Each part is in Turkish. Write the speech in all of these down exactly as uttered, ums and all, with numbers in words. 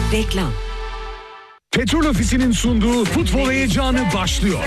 Reklam. Petrol Ofisi'nin sunduğu futbol heyecanı başlıyor.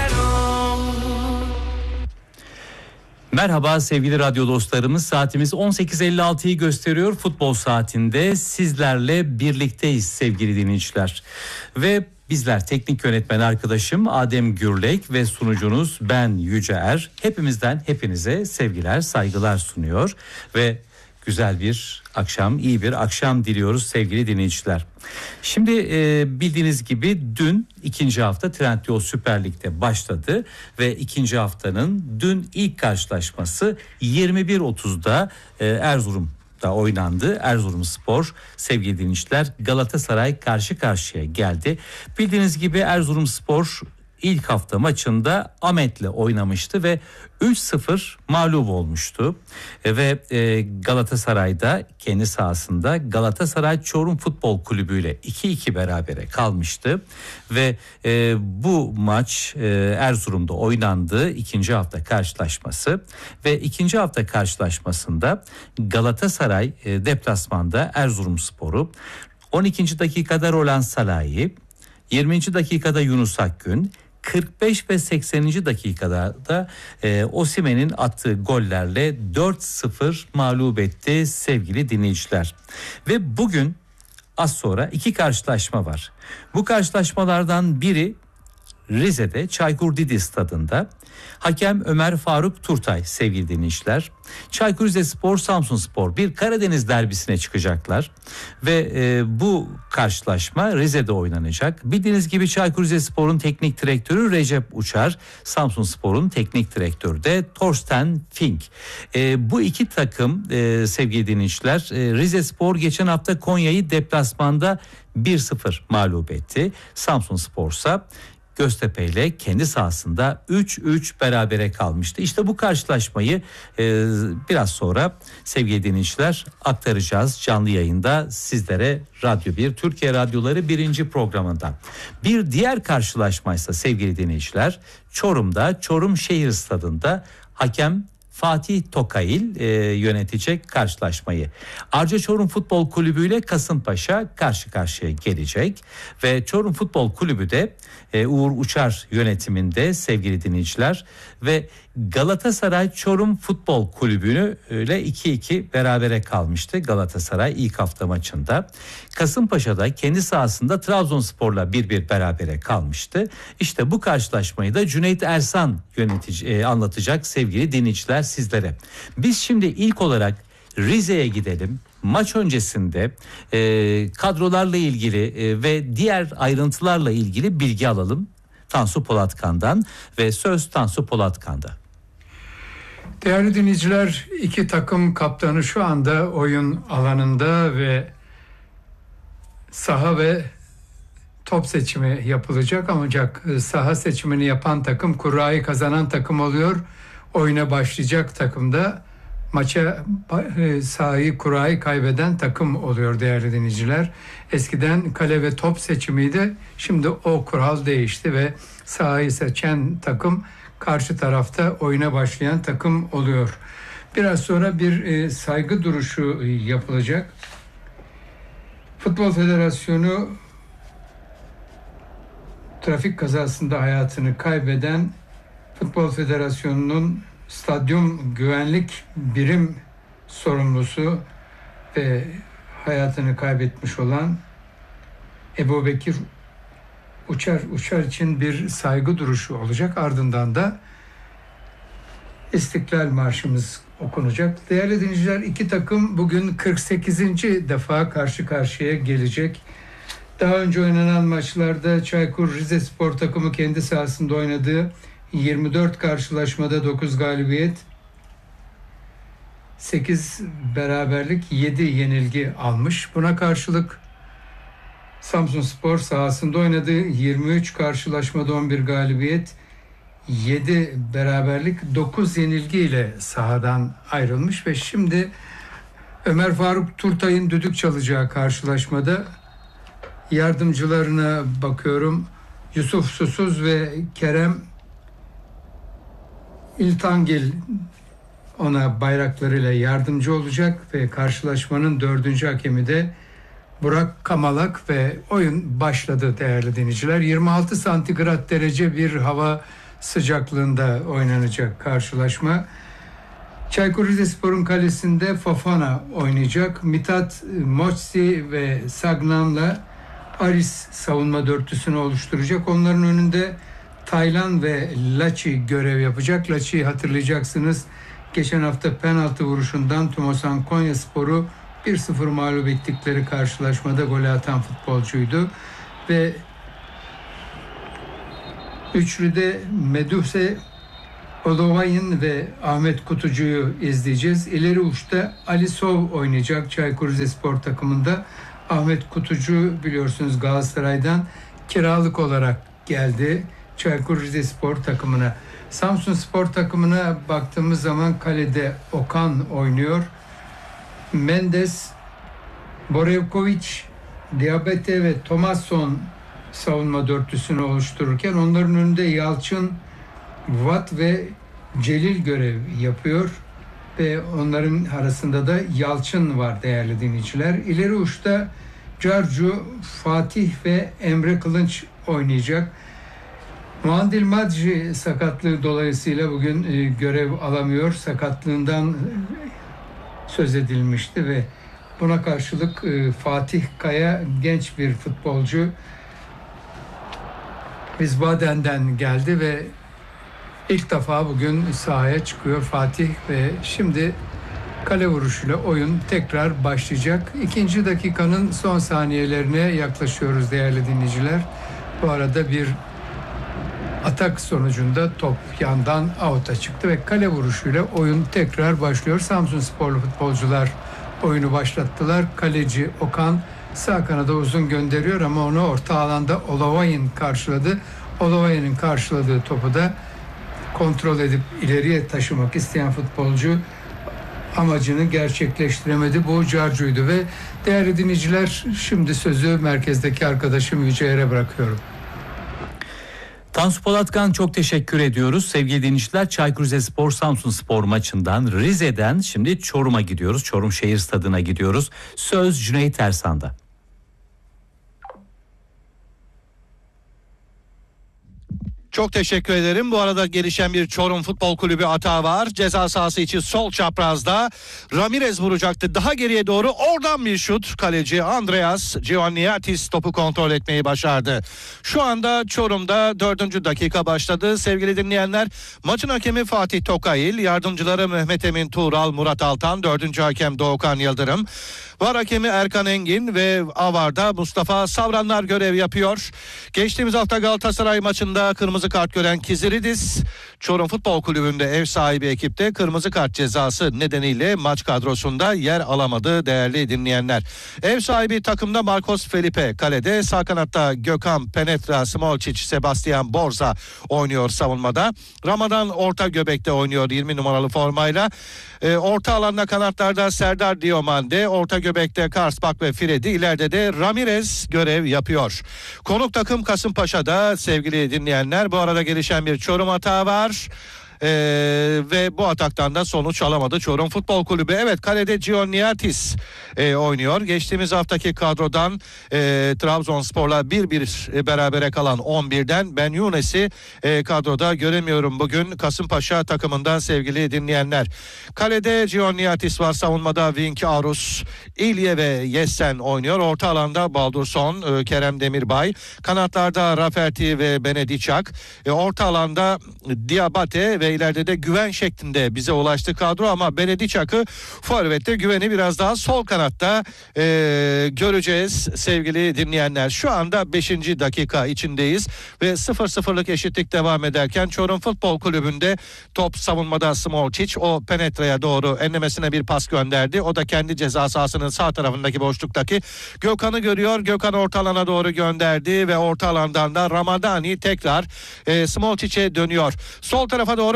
Merhaba sevgili radyo dostlarımız, saatimiz on sekiz elli altıyı gösteriyor. Futbol saatinde sizlerle birlikteyiz sevgili dinleyiciler. Ve bizler teknik yönetmen arkadaşım Adem Gürlek ve sunucunuz ben Yüce Er. Hepimizden hepinize sevgiler, saygılar sunuyor ve güzel bir akşam, iyi bir akşam diliyoruz sevgili dinleyiciler. Şimdi e, bildiğiniz gibi dün ikinci hafta Trendyol Süper Lig'de başladı ve ikinci haftanın dün ilk karşılaşması yirmi bir otuzda e, Erzurum'da oynandı. Erzurumspor sevgili dinleyiciler Galatasaray karşı karşıya geldi. Bildiğiniz gibi Erzurumspor İlk hafta maçında Ahmet'le oynamıştı ve üç sıfır mağlup olmuştu. E, ve e, Galatasaray'da kendi sahasında Galatasaray Çorum Futbol Kulübü ile iki iki berabere kalmıştı. Ve e, bu maç e, Erzurum'da oynandı, ikinci hafta karşılaşması. Ve ikinci hafta karşılaşmasında Galatasaray e, deplasmanda Erzurumspor'u on ikinci dakikada Roland Salahi, yirminci dakikada Yunus Akgün, kırk beş ve sekseninci dakikada da e, Osimhen'in attığı gollerle dört sıfır mağlup etti sevgili dinleyiciler. Ve bugün az sonra iki karşılaşma var. Bu karşılaşmalardan biri Rize'de Çaykur Didi Stadı'nda. Hakem Ömer Faruk Turtay sevgili dinleyiciler. Çaykur Rizespor Samsunspor bir Karadeniz derbisine çıkacaklar. Ve e, bu karşılaşma Rize'de oynanacak. Bildiğiniz gibi Çaykur Rizespor'un teknik direktörü Recep Uçar. Samsunspor'un teknik direktörü de Thorsten Fink. E, bu iki takım e, sevgili dinleyiciler e, Rizespor geçen hafta Konya'yı deplasmanda bir sıfır mağlup etti. Samsunspor ise Göztepe ile kendi sahasında üç üç berabere kalmıştı. İşte bu karşılaşmayı e, biraz sonra sevgili dinleyiciler aktaracağız canlı yayında sizlere Radyo bir Türkiye Radyoları birinci programında. Bir diğer karşılaşmaysa sevgili dinleyiciler Çorum'da Çorum Şehir Stadı'nda hakem Fatih Tokayil e, yönetecek karşılaşmayı. Arca Çorum Futbol Kulübü ile Kasımpaşa karşı karşıya gelecek ve Çorum Futbol Kulübü de e, Uğur Uçar yönetiminde sevgili dinleyiciler ve Galatasaray Çorum Futbol Kulübü ile iki iki berabere kalmıştı Galatasaray ilk hafta maçında. Kasımpaşa'da kendi sahasında Trabzonspor'la bir bir berabere kalmıştı. İşte bu karşılaşmayı da Cüneyt Ersan yönetici e, anlatacak sevgili dinleyiciler sizlere. Biz şimdi ilk olarak Rize'ye gidelim. Maç öncesinde e, kadrolarla ilgili e, ve diğer ayrıntılarla ilgili bilgi alalım Tansu Polatkan'dan ve söz Tansu Polatkan'da. Değerli dinleyiciler, iki takım kaptanı şu anda oyun alanında ve saha ve top seçimi yapılacak. Ancak saha seçimini yapan takım kurayı kazanan takım oluyor. Oyuna başlayacak takım da maça sahayı kurayı kaybeden takım oluyor değerli dinleyiciler. Eskiden kale ve top seçimiydi. Şimdi o kural değişti ve sahayı seçen takım karşı tarafta oyuna başlayan takım oluyor. Biraz sonra bir e, saygı duruşu yapılacak. Futbol Federasyonu trafik kazasında hayatını kaybeden Futbol Federasyonu'nun stadyum güvenlik birim sorumlusu ve hayatını kaybetmiş olan Ebubekir Uçar Uçar için bir saygı duruşu olacak. Ardından da İstiklal Marşımız okunacak. Değerli dinleyiciler, iki takım bugün kırk sekizinci defa karşı karşıya gelecek. Daha önce oynanan maçlarda Çaykur Rizespor takımı kendi sahasında oynadığı yirmi dört karşılaşmada dokuz galibiyet, sekiz beraberlik, yedi yenilgi almış. Buna karşılık Samsunspor sahasında oynadığı yirmi üç karşılaşmada on bir galibiyet, yedi beraberlik, dokuz yenilgi ile sahadan ayrılmış ve şimdi Ömer Faruk Turtay'ın düdük çalacağı karşılaşmada yardımcılarına bakıyorum. Yusuf Susuz ve Kerem İltangil ona bayraklarıyla yardımcı olacak ve karşılaşmanın dördüncü hakemi de Burak Kamalak ve oyun başladı değerli dinleyiciler. yirmi altı santigrat derece bir hava sıcaklığında oynanacak karşılaşma. Çaykur Rizespor'un kalesinde Fofana oynayacak. Mithat Moçsi ve Sagnan'la Aris savunma dörtlüsünü oluşturacak. Onların önünde Taylan ve Laçi görev yapacak. Laçi'yi hatırlayacaksınız. Geçen hafta penaltı vuruşundan Tumosan Konyaspor'u bir sıfır mağlup ettikleri karşılaşmada golü atan futbolcuydu. Ve üçlüde Meduse Olovayin ve Ahmet Kutucu'yu izleyeceğiz. İleri uçta Ali Sov oynayacak Çaykur Rizespor takımında. Ahmet Kutucu biliyorsunuz Galatasaray'dan kiralık olarak geldi Çaykur Rizespor takımına. Samsunspor takımına baktığımız zaman kalede Okan oynuyor. Mendes, Borevkovic, Diabete ve Thomasson savunma dörtlüsünü oluştururken onların önünde Yalçın, Watt ve Celil görev yapıyor ve onların arasında da Yalçın var değerli dinleyiciler. İleri uçta Carcu, Fatih ve Emre Kılınç oynayacak. Muandil Madji sakatlığı dolayısıyla bugün e, görev alamıyor. Sakatlığından söz edilmişti ve buna karşılık e, Fatih Kaya genç bir futbolcu. Wiesbaden'den geldi ve ilk defa bugün sahaya çıkıyor Fatih ve şimdi kale vuruşuyla oyun tekrar başlayacak. İkinci dakikanın son saniyelerine yaklaşıyoruz değerli dinleyiciler. Bu arada bir atak sonucunda top yandan out'a çıktı ve kale vuruşuyla oyun tekrar başlıyor. Samsunsporlu futbolcular oyunu başlattılar. Kaleci Okan sağ kanada uzun gönderiyor ama onu orta alanda Olovayin karşıladı. Olovayin'in karşıladığı topu da kontrol edip ileriye taşımak isteyen futbolcu amacını gerçekleştiremedi. Bu Carcu'ydu ve değerli dinleyiciler şimdi sözü merkezdeki arkadaşım Yüce'ye bırakıyorum. Tansu Polatkan çok teşekkür ediyoruz. Sevgili dinleyiciler, Çaykur Rizespor Samsunspor maçından Rize'den şimdi Çorum'a gidiyoruz. Çorum Şehir Stadı'na gidiyoruz. Söz Cüneyt Ersan'da. Çok teşekkür ederim. Bu arada gelişen bir Çorum Futbol Kulübü hata var. Ceza sahası için sol çaprazda Ramirez vuracaktı. Daha geriye doğru oradan bir şut. Kaleci Andreas Giovanniatis topu kontrol etmeyi başardı. Şu anda Çorum'da dördüncü dakika başladı. Sevgili dinleyenler, maçın hakemi Fatih Tokayil, yardımcıları Mehmet Emin Tuğral, Murat Altan, dördüncü hakem Doğukan Yıldırım. VAR hakemi Erkan Engin ve Avar'da Mustafa Savranlar görev yapıyor. Geçtiğimiz hafta Galatasaray maçında kırmızı kart gören Kiziridis, Çorum Futbol Kulübü'nde ev sahibi ekipte kırmızı kart cezası nedeniyle maç kadrosunda yer alamadı değerli dinleyenler. Ev sahibi takımda Marcos Felipe kalede, sağ kanatta Gökhan Penetra, Smolcic, Sebastian Borza oynuyor savunmada. Ramadan orta göbekte oynuyor yirmi numaralı formayla. E, orta alanda kanatlarda Serdar Diomande, orta göbekte Karsbak ve Fredi, ileride de Ramirez görev yapıyor. Konuk takım Kasımpaşa'da sevgili dinleyenler. Bu arada gelişen bir Çorum hata var. Ee, ve bu ataktan da sonuç alamadı Çorum Futbol Kulübü. Evet, kalede Giovanniatis e, oynuyor. Geçtiğimiz haftaki kadrodan e, Trabzonspor'la bir bir e, berabere kalan on birden Ben Younes'i e, kadroda göremiyorum bugün Kasımpaşa takımından sevgili dinleyenler. Kalede Giovanniatis var, savunmada Vink Arus, İlye ve Yessen oynuyor. Orta alanda Baldurson, e, Kerem Demirbay, kanatlarda Rafferty ve Benediçak, e, orta alanda Diabate ve ileride de Güven şeklinde bize ulaştı kadro ama Benediçak'ı forvette, Güven'i biraz daha sol kanatta e, göreceğiz sevgili dinleyenler. Şu anda beşinci dakika içindeyiz ve sıfır sıfırlık eşitlik devam ederken Çorum Futbol Kulübü'nde top savunmada Smolcic, o Penetra'ya doğru enlemesine bir pas gönderdi. O da kendi ceza sahasının sağ tarafındaki boşluktaki Gökhan'ı görüyor. Gökhan orta alana doğru gönderdi ve orta alandan da Ramadani tekrar e, Smolcic'e dönüyor. Sol tarafa doğru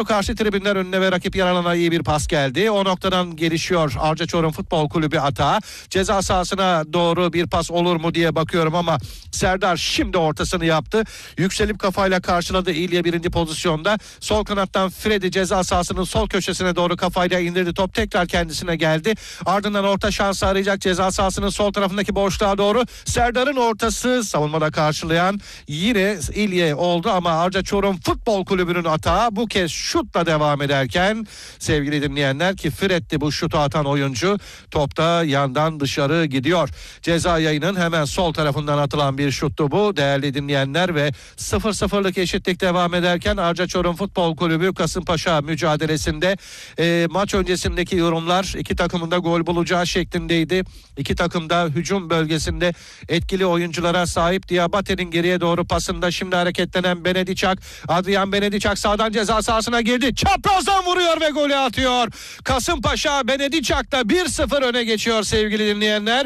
doğru karşı tribünler önüne ve rakip yaralana iyi bir pas geldi. O noktadan gelişiyor Arca Çorum Futbol Kulübü atağı. Ceza sahasına doğru bir pas olur mu diye bakıyorum ama Serdar şimdi ortasını yaptı. Yükselip kafayla karşıladı İlya birinci pozisyonda. Sol kanattan Freddy ceza sahasının sol köşesine doğru kafayla indirdi. Top tekrar kendisine geldi. Ardından orta şansı arayacak ceza sahasının sol tarafındaki boşluğa doğru. Serdar'ın ortası savunmada karşılayan yine İlya oldu ama Arca Çorum Futbol Kulübü'nün atağı bu kez şutla devam ederken sevgili dinleyenler ki Fred'di bu şutu atan oyuncu, topta yandan dışarı gidiyor. Ceza yayının hemen sol tarafından atılan bir şuttu bu değerli dinleyenler ve sıfır sıfırlık eşitlik devam ederken Arca Çorum Futbol Kulübü Kasımpaşa mücadelesinde e, maç öncesindeki yorumlar iki takımın da gol bulacağı şeklindeydi. İki takım da hücum bölgesinde etkili oyunculara sahip. Diabate'nin geriye doğru pasında şimdi hareketlenen Benediçak, Adrian Benediçak sağdan ceza sahasına girdi. Çaprazdan vuruyor ve golü atıyor. Kasımpaşa Benediçak'ta bir sıfır öne geçiyor sevgili dinleyenler.